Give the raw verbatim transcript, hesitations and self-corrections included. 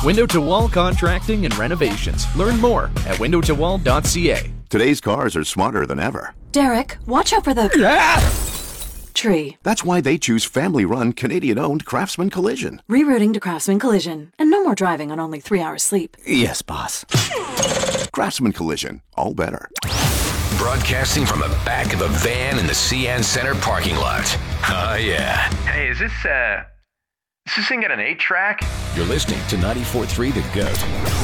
Window to Wall Contracting and Renovations. Learn more at window to wall dot c a. Today's cars are smarter than ever. Derek, watch out for the tree. That's why they choose family-run, Canadian-owned Craftsman Collision. Rerouting to Craftsman Collision. And no more driving on only three hours sleep. Yes, boss. Craftsman Collision. All better. Broadcasting from the back of a van in the C N Center parking lot. Oh, yeah. Hey, is this, uh... Does this thing got an eight track? You're listening to ninety-four point three The Goat.